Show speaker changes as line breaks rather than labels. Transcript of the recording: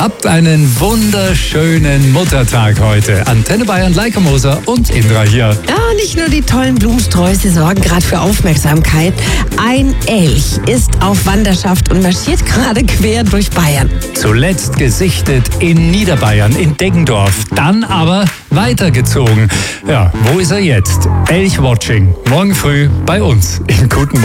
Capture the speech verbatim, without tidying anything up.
Habt einen wunderschönen Muttertag heute. Antenne Bayern, Leike Moser und Indra hier.
Ja, nicht nur die tollen Blumensträuße sorgen gerade für Aufmerksamkeit. Ein Elch ist auf Wanderschaft und marschiert gerade quer durch Bayern.
Zuletzt gesichtet in Niederbayern, in Deggendorf. Dann aber weitergezogen. Ja, wo ist er jetzt? Elchwatching. Morgen früh bei uns in Guten